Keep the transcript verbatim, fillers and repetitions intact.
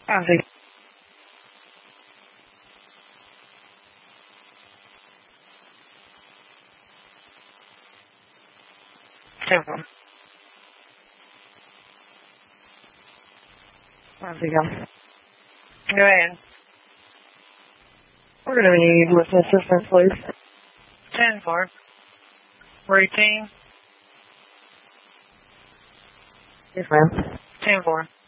I see. ten four. I see. Yeah. Go ahead. We're going to need with assistance, please. ten four. Routine. Yes, ma'am. ten four.